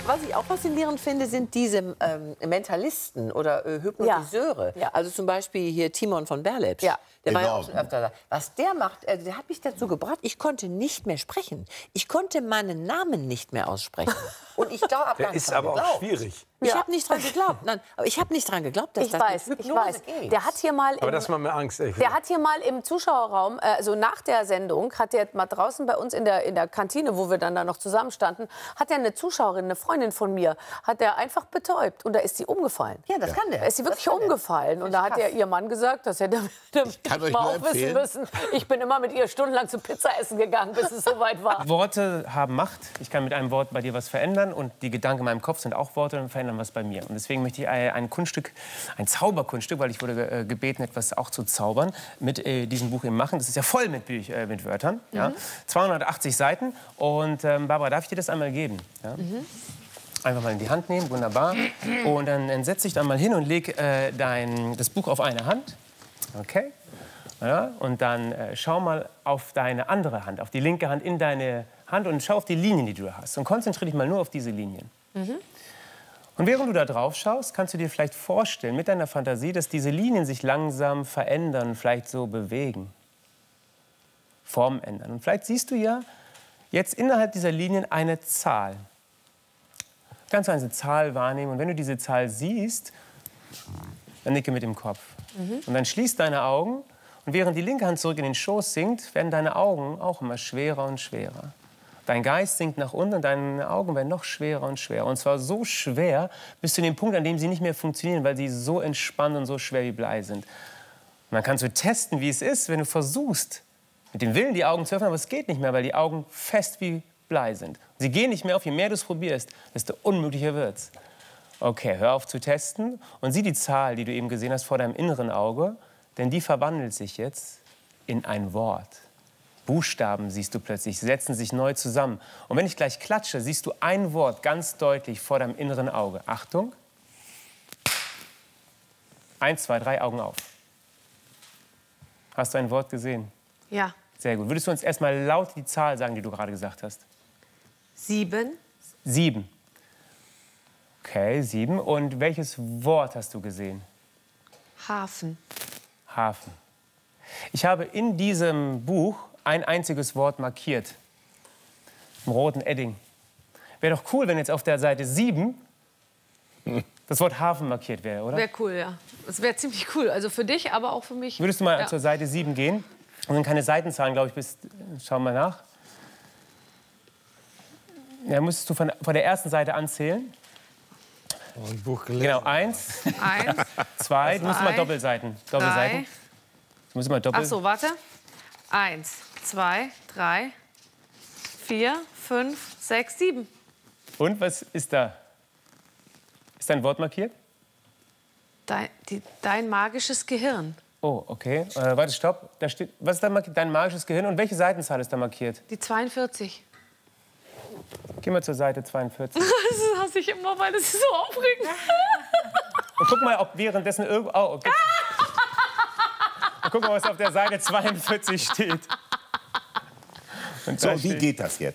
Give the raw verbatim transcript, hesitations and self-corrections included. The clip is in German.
was ich auch faszinierend finde, sind diese ähm, Mentalisten oder äh, Hypnotiseure. Ja. Ja. Also zum Beispiel hier Timon von Berlepsch. Ja. Der war ja Genau. auch schon öfter da. Was der macht, äh, der hat mich dazu gebracht, ich konnte nicht mehr sprechen. Ich konnte meinen Namen nicht mehr aussprechen. Und ich glaube, hab gar Der nicht ist dran aber auch geglaubt. schwierig. Ich Ja. habe nicht dran geglaubt. Nein, aber ich habe nicht dran geglaubt, dass Ich das weiß, mit ich Hypnose weiß. geht. Der hat hier mal Aber im, das macht mir Angst, echt. der hat hier mal im Zuschauerraum, äh, also nach der Sendung, hat der mal draußen bei uns in der, in der Kantine, wo wir dann da noch zusammen standen, hat er eine Zuschauerin, eine Freundin von mir, hat er einfach betäubt. Und da ist sie umgefallen. Ja, das kann der. Da ist sie wirklich Das kann der. umgefallen. Und da hat ja ihr Mann gesagt, dass er damit, damit kann euch mal nur auch wissen empfehlen. müssen. Ich bin immer mit ihr stundenlang zum Pizza essen gegangen, bis es soweit war. Worte haben Macht. Ich kann mit einem Wort bei dir was verändern. Und die Gedanken in meinem Kopf sind auch Worte und verändern was bei mir. Und deswegen möchte ich ein Kunststück, ein Zauberkunststück, weil ich wurde äh, gebeten, etwas auch zu zaubern, mit äh, diesem Buch eben machen. Das ist ja voll mit, Büch, äh, mit Wörtern. Mhm. Ja? zweihundertachtzig Seiten. Und ähm, Barbara, darf ich dir das einmal geben? Ja? Mhm. Einfach mal in die Hand nehmen, wunderbar. Und dann, dann setz dich dann mal hin und leg äh, dein, das Buch auf eine Hand. Okay? Ja, und dann äh, schau mal auf deine andere Hand, auf die linke Hand in deine Hand und schau auf die Linien, die du hast. Und konzentriere dich mal nur auf diese Linien. Mhm. Und während du da drauf schaust, kannst du dir vielleicht vorstellen, mit deiner Fantasie, dass diese Linien sich langsam verändern, vielleicht so bewegen. Formen ändern. Und vielleicht siehst du ja jetzt innerhalb dieser Linien eine Zahl. Kannst du eine Zahl wahrnehmen. Und wenn du diese Zahl siehst, dann nicke mit dem Kopf. Mhm. Und dann schließ deine Augen. Und während die linke Hand zurück in den Schoß sinkt, werden deine Augen auch immer schwerer und schwerer. Dein Geist sinkt nach unten und deine Augen werden noch schwerer und schwerer. Und zwar so schwer bis zu dem Punkt, an dem sie nicht mehr funktionieren, weil sie so entspannt und so schwer wie Blei sind. Und dann kannst du testen, wie es ist, wenn du versuchst, mit dem Willen die Augen zu öffnen, aber es geht nicht mehr, weil die Augen fest wie Blei sind. Sie gehen nicht mehr auf, je mehr du es probierst, desto unmöglicher wird's. Okay, hör auf zu testen und sieh die Zahl, die du eben gesehen hast, vor deinem inneren Auge, denn die verwandelt sich jetzt in ein Wort. Buchstaben siehst du plötzlich, sie setzen sich neu zusammen. Und wenn ich gleich klatsche, siehst du ein Wort ganz deutlich vor deinem inneren Auge. Achtung. Eins, zwei, drei, Augen auf. Hast du ein Wort gesehen? Ja. Sehr gut. Würdest du uns erstmal laut die Zahl sagen, die du gerade gesagt hast? Sieben. Sieben. Okay, sieben. Und welches Wort hast du gesehen? Hafen. Hafen. Ich habe in diesem Buch ein einziges Wort markiert. Im roten Edding. Wäre doch cool, wenn jetzt auf der Seite sieben das Wort Hafen markiert wäre, oder? Wäre cool, ja. Das wäre ziemlich cool. Also für dich, aber auch für mich. Würdest du mal ja. zur Seite sieben gehen? Und dann keine Seitenzahlen, glaube ich, bis. Schauen wir nach. Ja, musstest du von, von der ersten Seite anzählen. Oh, ein Buch gelesen. Genau, eins, Eins, zwei, du musst Zwei, mal Doppelseiten. Doppelseiten. drei. Du musst mal doppel. Ach so, warte. Eins, zwei, drei, vier, fünf, sechs, sieben. Und was ist da? Ist dein Wort markiert? Dein, die, dein magisches Gehirn. Oh, okay. Äh, warte, stopp. Da steht, was ist da markiert? Dein magisches Gehirn. Und welche Seitenzahl ist da markiert? Die zweiundvierzig. Geh mal zur Seite zweiundvierzig. Das hasse ich immer, weil das ist so aufregend. Und guck mal, ob währenddessen irgendwo. Oh, okay. Und guck mal, was auf der Seite zweiundvierzig steht. Und So, da wie steht- geht das jetzt?